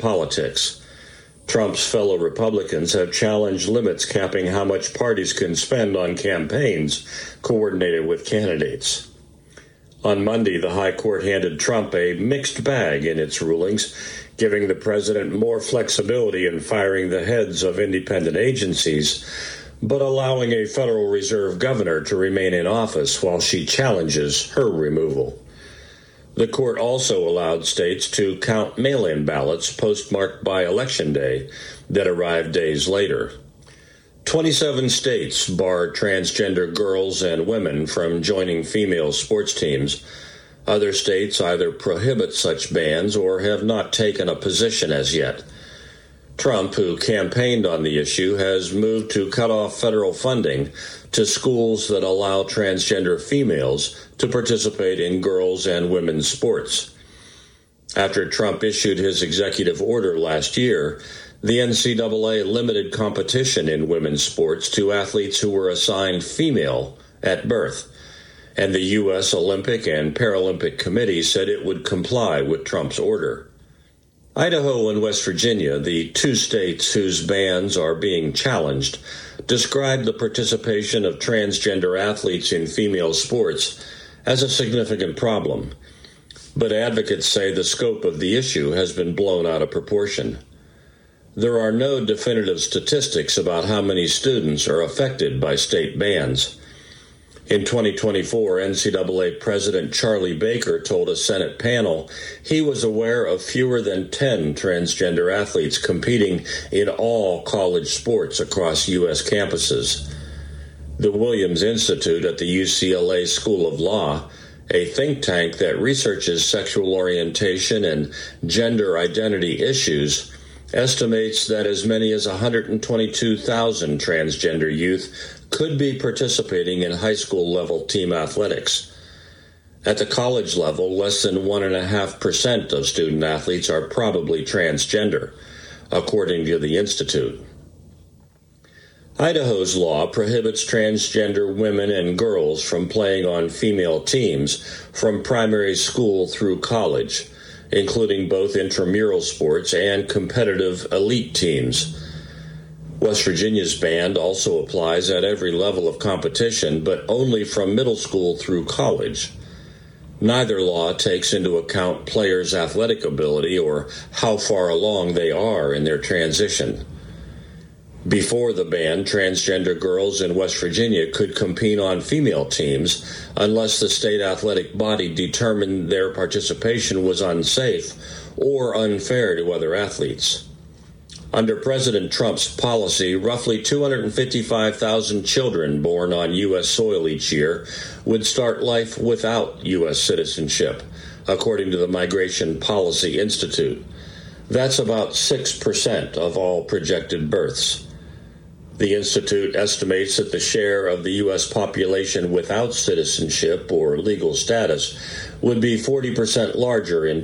politics. Trump's fellow Republicans have challenged limits capping how much parties can spend on campaigns coordinated with candidates. On Monday, the High Court handed Trump a mixed bag in its rulings, giving the president more flexibility in firing the heads of independent agencies, but allowing a Federal Reserve governor to remain in office while she challenges her removal. The court also allowed states to count mail-in ballots postmarked by Election Day that arrived days later. 27 states barred transgender girls and women from joining female sports teams. Other states either prohibit such bans or have not taken a position as yet. Trump, who campaigned on the issue, has moved to cut off federal funding to schools that allow transgender females to participate in girls' and women's sports. After Trump issued his executive order last year, the NCAA limited competition in women's sports to athletes who were assigned female at birth, and the U.S. Olympic and Paralympic Committee said it would comply with Trump's order. Idaho and West Virginia, the two states whose bans are being challenged, described the participation of transgender athletes in female sports as a significant problem. But advocates say the scope of the issue has been blown out of proportion. There are no definitive statistics about how many students are affected by state bans. In 2024, NCAA President Charlie Baker told a Senate panel he was aware of fewer than 10 transgender athletes competing in all college sports across U.S. campuses. The Williams Institute at the UCLA School of Law, a think tank that researches sexual orientation and gender identity issues, estimates that as many as 122,000 transgender youth could be participating in high school level team athletics. At the college level, less than 1.5% of student athletes are probably transgender, according to the Institute. Idaho's law prohibits transgender women and girls from playing on female teams from primary school through college, including both intramural sports and competitive elite teams. West Virginia's ban also applies at every level of competition, but only from middle school through college. Neither law takes into account players' athletic ability or how far along they are in their transition. Before the ban, transgender girls in West Virginia could compete on female teams unless the state athletic body determined their participation was unsafe or unfair to other athletes. Under President Trump's policy, roughly 255,000 children born on U.S. soil each year would start life without U.S. citizenship, according to the Migration Policy Institute. That's about 6% of all projected births. The Institute estimates that the share of the U.S. population without citizenship or legal status would be 40% larger in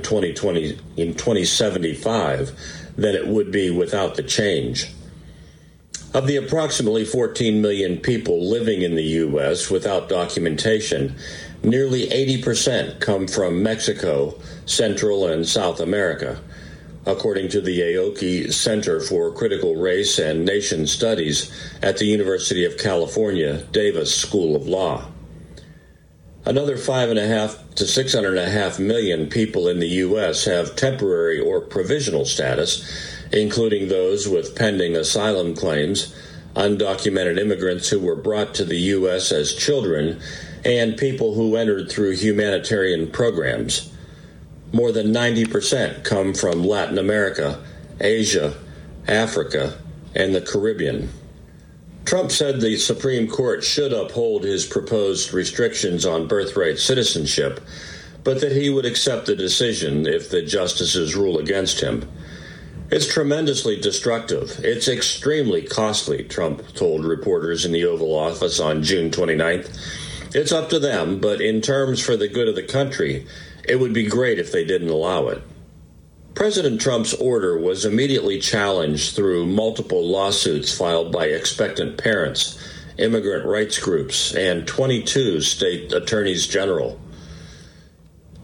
2075 than it would be without the change. Of the approximately 14 million people living in the U.S. without documentation, nearly 80% come from Mexico, Central and South America, according to the Aoki Center for Critical Race and Nation Studies at the University of California, Davis School of Law. Another 5.5 to 6.5 million people in the U.S. have temporary or provisional status, including those with pending asylum claims, undocumented immigrants who were brought to the U.S. as children, and people who entered through humanitarian programs. More than 90% come from Latin America, Asia, Africa, and the Caribbean. Trump said the Supreme Court should uphold his proposed restrictions on birthright citizenship, but that he would accept the decision if the justices rule against him. It's tremendously destructive. It's extremely costly, Trump told reporters in the Oval Office on June 29th. It's up to them, but in terms for the good of the country, it would be great if they didn't allow it. President Trump's order was immediately challenged through multiple lawsuits filed by expectant parents, immigrant rights groups, and 22 state attorneys general.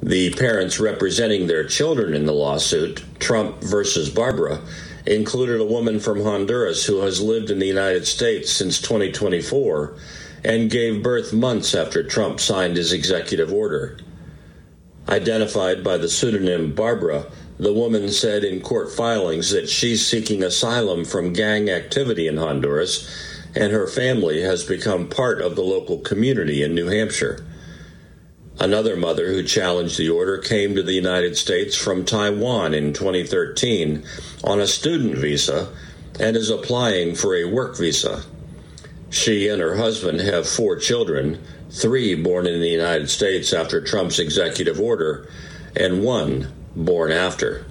The parents representing their children in the lawsuit, Trump versus Barbara, included a woman from Honduras who has lived in the United States since 2024 and gave birth months after Trump signed his executive order. Identified by the pseudonym Barbara, the woman said in court filings that she's seeking asylum from gang activity in Honduras, and her family has become part of the local community in New Hampshire. Another mother who challenged the order came to the United States from Taiwan in 2013 on a student visa and is applying for a work visa. She and her husband have 4 children, 3 born in the United States after Trump's executive order, and 1 born after.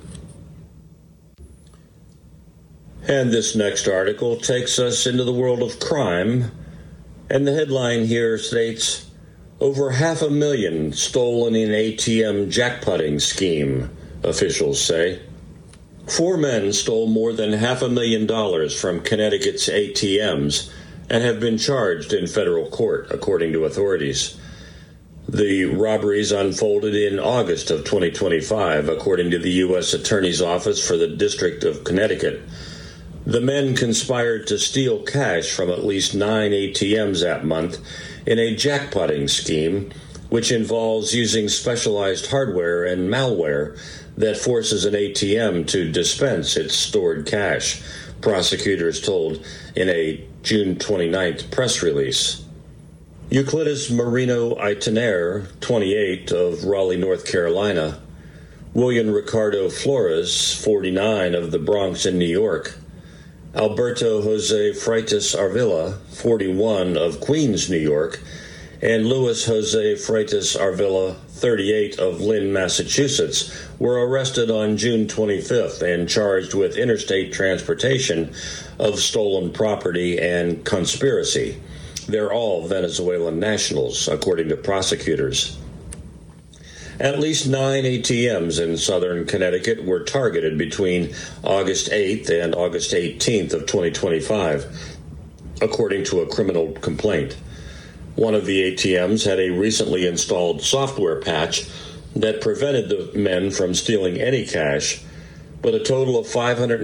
And this next article takes us into the world of crime, and the headline here states, "Over 500,000 stolen in ATM jackpotting scheme," officials say. 4 men stole more than $500,000 from Connecticut's ATMs and have been charged in federal court, according to authorities. The robberies unfolded in August of 2025, according to the U.S. Attorney's Office for the District of Connecticut. The men conspired to steal cash from at least 9 ATMs that month in a jackpotting scheme, which involves using specialized hardware and malware that forces an ATM to dispense its stored cash, prosecutors told in a June 29th press release. Euclides Marino Itiner, 28, of Raleigh, North Carolina, William Ricardo Flores, 49, of the Bronx in New York, Alberto Jose Freitas Arvila, 41, of Queens, New York, and Luis Jose Freitas Arvila, 38, of Lynn, Massachusetts, were arrested on June 25th and charged with interstate transportation of stolen property and conspiracy. They're all Venezuelan nationals, according to prosecutors. At least 9 ATMs in southern Connecticut were targeted between August 8th and August 18th of 2025, according to a criminal complaint. One of the ATMs had a recently installed software patch that prevented the men from stealing any cash, but a total of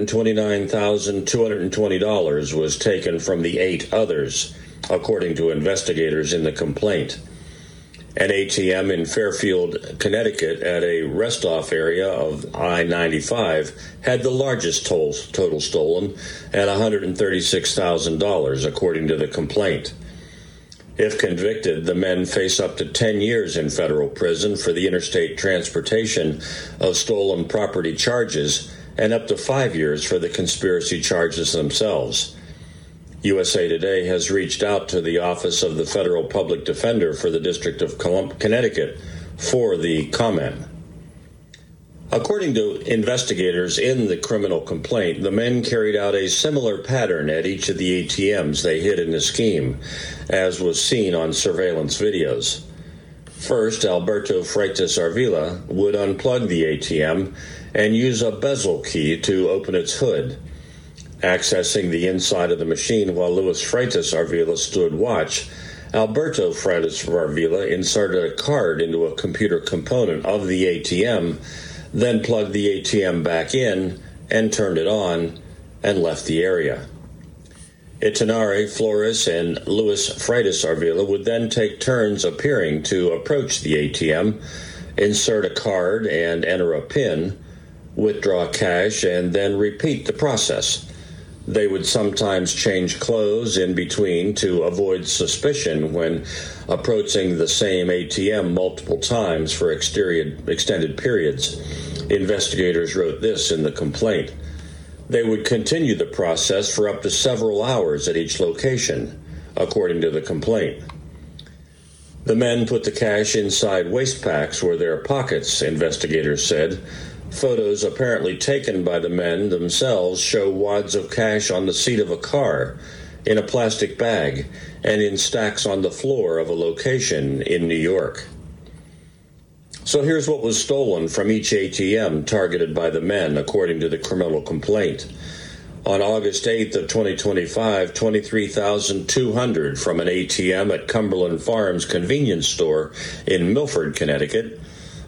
$529,220 was taken from the 8 others, according to investigators in the complaint. An ATM in Fairfield, Connecticut, at a rest-off area of I-95 had the largest total stolen at $136,000, according to the complaint. If convicted, the men face up to 10 years in federal prison for the interstate transportation of stolen property charges and up to 5 years for the conspiracy charges themselves. USA Today has reached out to the Office of the Federal Public Defender for the District of Connecticut for the comment. According to investigators in the criminal complaint, the men carried out a similar pattern at each of the ATMs they hid in the scheme, as was seen on surveillance videos. First, Alberto Freitas Arvila would unplug the ATM and use a bezel key to open its hood. Accessing the inside of the machine while Luis Freitas Arvila stood watch, Alberto Freitas Arvila inserted a card into a computer component of the ATM, then plugged the ATM back in and turned it on and left the area. Itinari, Flores, and Luis Freitas Arvila would then take turns appearing to approach the ATM, insert a card and enter a PIN, withdraw cash, and then repeat the process. They would sometimes change clothes in between to avoid suspicion when approaching the same ATM multiple times for extended periods. Investigators wrote this in the complaint. They would continue the process for up to several hours at each location, according to the complaint. The men put the cash inside waste packs or their pockets, investigators said. Photos apparently taken by the men themselves show wads of cash on the seat of a car, in a plastic bag, and in stacks on the floor of a location in New York. So here's what was stolen from each ATM targeted by the men, according to the criminal complaint. On August 8th of 2025, $23,200 from an ATM at Cumberland Farms convenience store in Milford, Connecticut.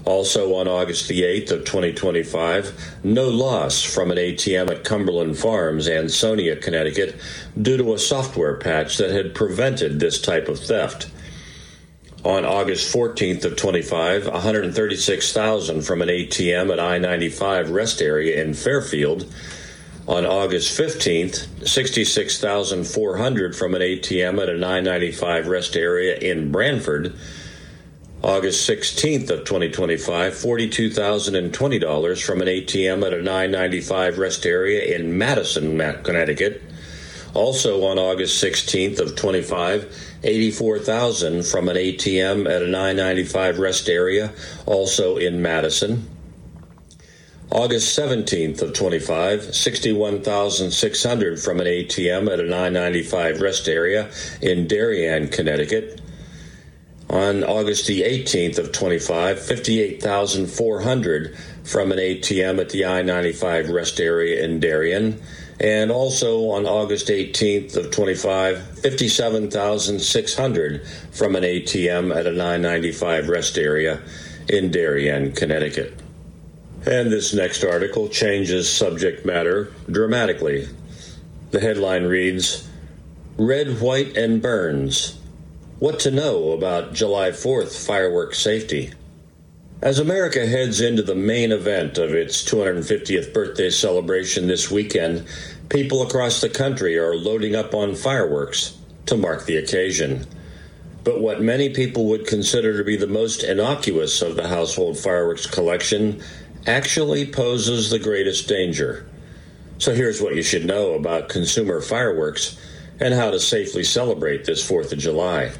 Also on August the 8th of 2025, no loss from an ATM at Cumberland Farms, Ansonia, Connecticut, due to a software patch that had prevented this type of theft. On August 14th of 25, $136,000 from an ATM at I-95 rest area in Fairfield. On August 15th, $66,400 from an ATM at an I-95 rest area in Branford. August 16th of 2025, $42,020 from an ATM at an I-95 rest area in Madison, Connecticut. Also on August 16th of 25, $84,000 from an ATM at an I-95 rest area, also in Madison. August 17th of 25, $61,600 from an ATM at an I-95 rest area in Darien, Connecticut. On August the 18th of 25, $58,400 from an ATM at the I-95 rest area in Darien. And also on August 18th of 25, $57,600 from an ATM at an I-95 rest area in Darien, Connecticut. And this next article changes subject matter dramatically. The headline reads, Red, White, and Burns. What to know about July 4th fireworks safety. As America heads into the main event of its 250th birthday celebration this weekend, people across the country are loading up on fireworks to mark the occasion. But what many people would consider to be the most innocuous of the household fireworks collection actually poses the greatest danger. So here's what you should know about consumer fireworks and how to safely celebrate this 4th of July.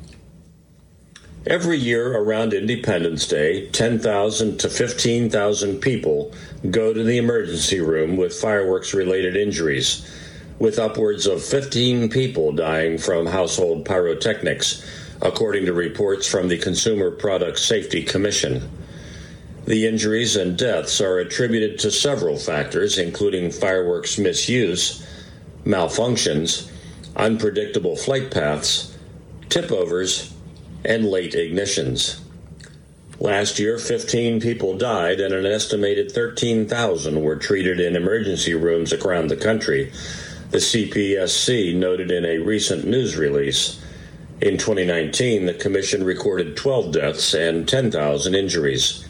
Every year around Independence Day, 10,000 to 15,000 people go to the emergency room with fireworks-related injuries, with upwards of 15 people dying from household pyrotechnics, according to reports from the Consumer Product Safety Commission. The injuries and deaths are attributed to several factors, including fireworks misuse, malfunctions, unpredictable flight paths, tip-overs, and late ignitions. Last year, 15 people died and an estimated 13,000 were treated in emergency rooms around the country, the CPSC noted in a recent news release. In 2019, the Commission recorded 12 deaths and 10,000 injuries.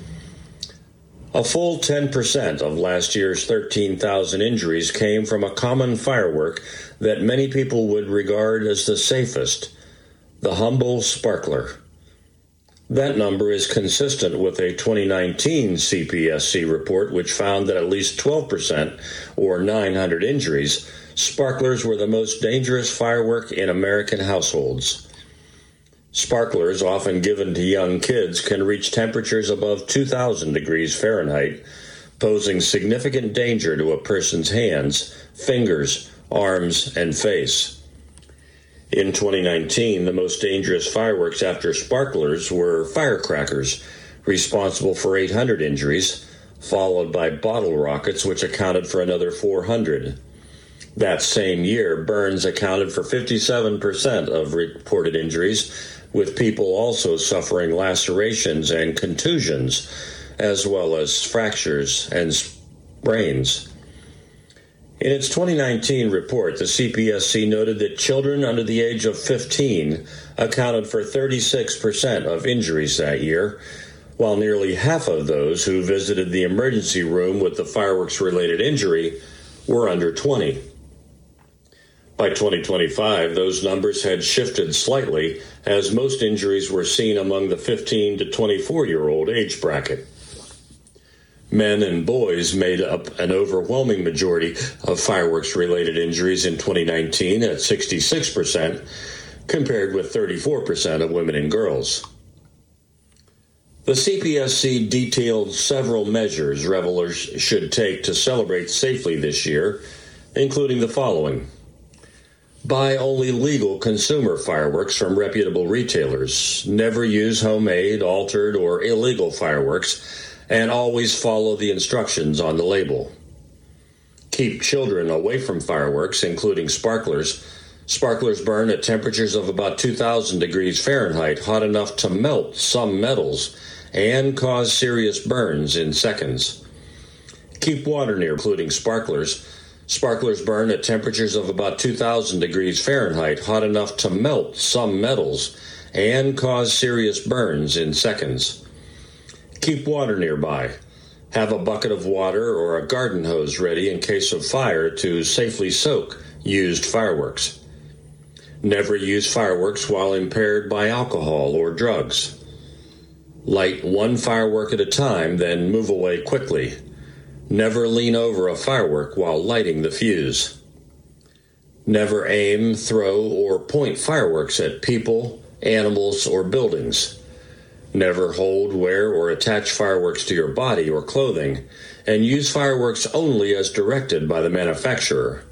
A full 10% of last year's 13,000 injuries came from a common firework that many people would regard as the safest, the humble sparkler. That number is consistent with a 2019 CPSC report, which found that at least 12%, or 900 injuries, sparklers were the most dangerous firework in American households. Sparklers, often given to young kids, can reach temperatures above 2,000 degrees Fahrenheit, posing significant danger to a person's hands, fingers, arms, and face. In 2019, the most dangerous fireworks after sparklers were firecrackers, responsible for 800 injuries, followed by bottle rockets, which accounted for another 400. That same year, burns accounted for 57% of reported injuries, with people also suffering lacerations and contusions, as well as fractures and sprains. In its 2019 report, the CPSC noted that children under the age of 15 accounted for 36% of injuries that year, while nearly half of those who visited the emergency room with the fireworks-related injury were under 20. By 2025, those numbers had shifted slightly, as most injuries were seen among the 15 to 24-year-old age bracket. Men and boys made up an overwhelming majority of fireworks-related injuries in 2019 at 66%, compared with 34% of women and girls. The CPSC detailed several measures revelers should take to celebrate safely this year, including the following. Buy only legal consumer fireworks from reputable retailers. Never use homemade, altered, or illegal fireworks, and always follow the instructions on the label. Keep children away from fireworks, including sparklers. Sparklers burn at temperatures of about 2,000 degrees Fahrenheit, hot enough to melt some metals, and cause serious burns in seconds. Keep water near, including sparklers. Sparklers burn at temperatures of about 2,000 degrees Fahrenheit, hot enough to melt some metals and cause serious burns in seconds. Keep water nearby. Have a bucket of water or a garden hose ready in case of fire to safely soak used fireworks. Never use fireworks while impaired by alcohol or drugs. Light one firework at a time, then move away quickly. Never lean over a firework while lighting the fuse. Never aim, throw, or point fireworks at people, animals, or buildings. Never hold, wear, or attach fireworks to your body or clothing, and use fireworks only as directed by the manufacturer.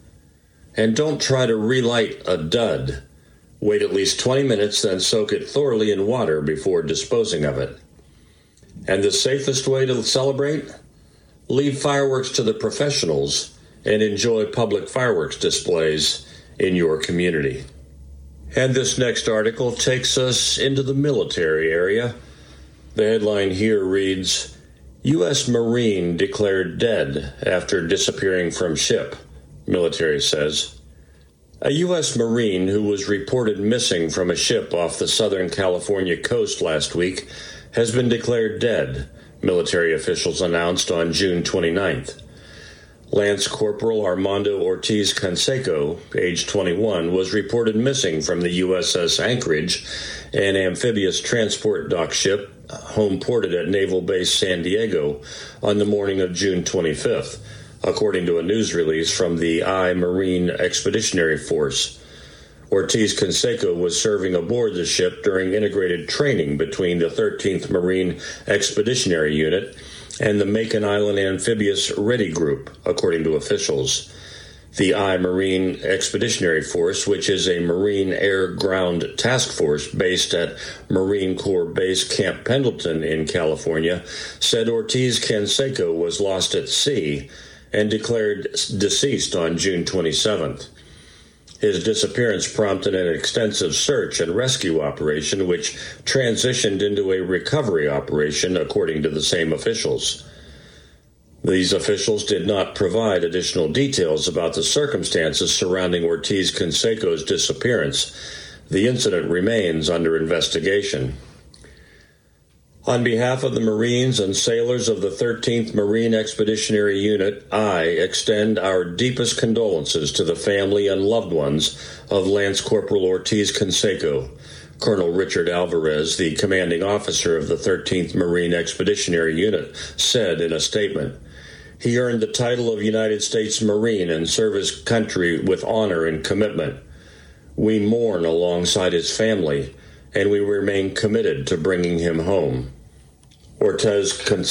And don't try to relight a dud. Wait at least 20 minutes, then soak it thoroughly in water before disposing of it. And the safest way to celebrate? Leave fireworks to the professionals and enjoy public fireworks displays in your community. And this next article takes us into the military area. The headline here reads, U.S. Marine declared dead after disappearing from ship, military says. A U.S. Marine who was reported missing from a ship off the Southern California coast last week has been declared dead, military officials announced on June 29th. Lance Corporal Armando Ortiz Canseco, age 21, was reported missing from the USS Anchorage, an amphibious transport dock ship home ported at Naval Base San Diego, on the morning of June 25th, according to a news release from the Marine Expeditionary Force. Ortiz Canseco was serving aboard the ship during integrated training between the 13th Marine Expeditionary Unit and the Macon Island Amphibious Ready Group, according to officials. The Marine Expeditionary Force, which is a Marine Air-Ground Task Force based at Marine Corps Base Camp Pendleton in California, said Ortiz Canseco was lost at sea and declared deceased on June 27th. His disappearance prompted an extensive search and rescue operation, which transitioned into a recovery operation, according to the same officials. These officials did not provide additional details about the circumstances surrounding Ortiz Canseco's disappearance. The incident remains under investigation. On behalf of the Marines and sailors of the 13th Marine Expeditionary Unit, I extend our deepest condolences to the family and loved ones of Lance Corporal Ortiz Canseco. Colonel Richard Alvarez, the commanding officer of the 13th Marine Expeditionary Unit, said in a statement. He earned the title of United States Marine and served his country with honor and commitment. We mourn alongside his family, and we remain committed to bringing him home. Ortiz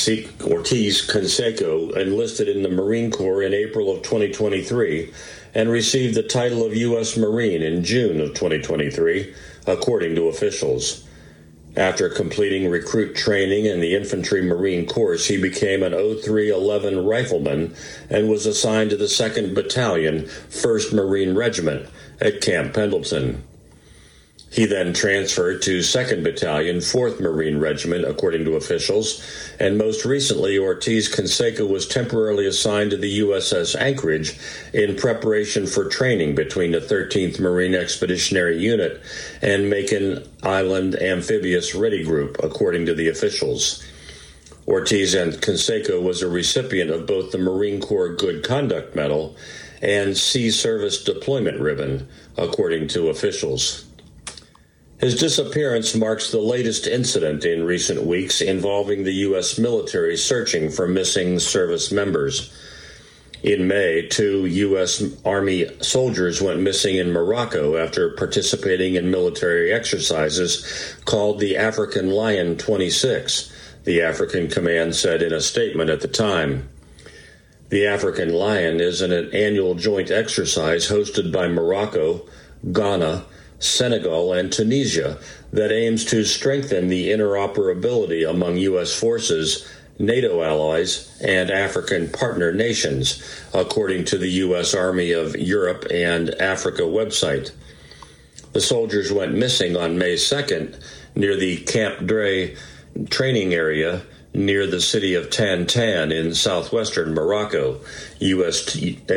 Canseco enlisted in the Marine Corps in April of 2023 and received the title of U.S. Marine in June of 2023, according to officials. After completing recruit training in the Infantry Marine course, he became an 0311 rifleman and was assigned to the 2nd Battalion, 1st Marine Regiment at Camp Pendleton. He then transferred to 2nd Battalion, 4th Marine Regiment, according to officials, and most recently Ortiz Canseco was temporarily assigned to the USS Anchorage in preparation for training between the 13th Marine Expeditionary Unit and Macon Island Amphibious Ready Group, according to the officials. Ortiz and Canseco was a recipient of both the Marine Corps Good Conduct Medal and Sea Service Deployment Ribbon, according to officials. His disappearance marks the latest incident in recent weeks involving the U.S. military searching for missing service members. In May, 2 U.S. Army soldiers went missing in Morocco after participating in military exercises called the African Lion 26, the African Command said in a statement at the time. The African Lion is an annual joint exercise hosted by Morocco, Ghana, Senegal, and Tunisia that aims to strengthen the interoperability among U.S. forces, NATO allies, and African partner nations, according to the U.S. Army of Europe and Africa website. The soldiers went missing on May 2nd near the Camp Dre training area near the city of Tantan in southwestern Morocco. U.S.